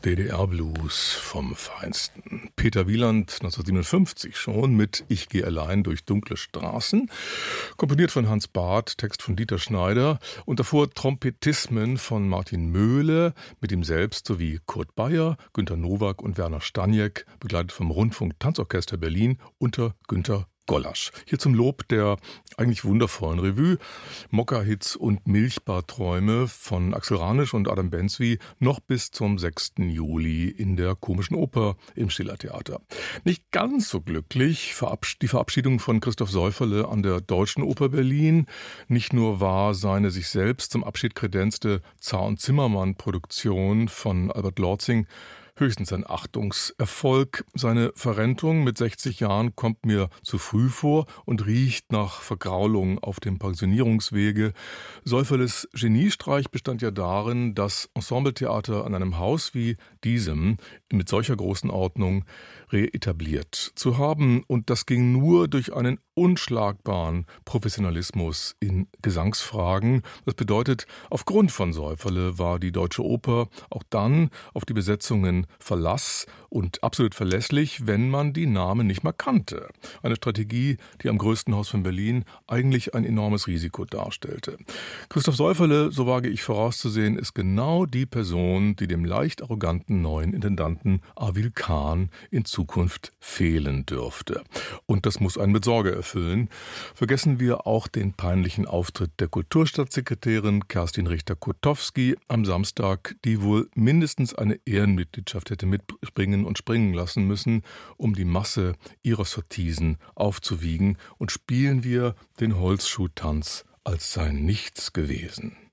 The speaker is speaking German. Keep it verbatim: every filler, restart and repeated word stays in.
D D R-Blues vom Feinsten. Peter Wieland, neunzehnhundertsiebenundfünfzig schon, mit Ich gehe allein durch dunkle Straßen. Komponiert von Hans Barth, Text von Dieter Schneider. Und davor Trompetismen von Martin Möhle, mit ihm selbst sowie Kurt Bayer, Günter Nowak und Werner Staniek, begleitet vom Rundfunk-Tanzorchester Berlin unter Günter Gollasch. Hier zum Lob der eigentlich wundervollen Revue Mokka-Hits und Milchbarträume von Axel Ranisch und Adam Bensby noch bis zum sechsten Juli in der Komischen Oper im Schillertheater. Nicht ganz so glücklich die Verabschiedung von Christoph Seuferle an der Deutschen Oper Berlin. Nicht nur war seine sich selbst zum Abschied kredenzte Zar und Zimmermann-Produktion von Albert Lortzing höchstens ein Achtungserfolg. Seine Verrentung mit sechzig Jahren kommt mir zu früh vor und riecht nach Vergraulung auf dem Pensionierungswege. Seuferles Geniestreich bestand ja darin, das Ensembletheater an einem Haus wie diesem mit solcher großen Ordnung reetabliert zu haben. Und das ging nur durch einen unschlagbaren Professionalismus in Gesangsfragen. Das bedeutet, aufgrund von Seuferle war die Deutsche Oper auch dann auf die Besetzungen Verlass und absolut verlässlich, wenn man die Namen nicht mehr kannte. Eine Strategie, die am größten Haus von Berlin eigentlich ein enormes Risiko darstellte. Christoph Seuferle, so wage ich vorauszusehen, ist genau die Person, die dem leicht arroganten neuen Intendanten Arwil Kahn in Zukunft fehlen dürfte. Und das muss einen mit Sorge erfüllen. Vergessen wir auch den peinlichen Auftritt der Kulturstaatssekretärin Kerstin Richter-Kotowski am Samstag, die wohl mindestens eine Ehrenmitgliedschaft hätte mitspringen und springen lassen müssen, um die Masse ihrer Sottisen aufzuwiegen, und spielen wir den Holzschuhtanz, als sei nichts gewesen.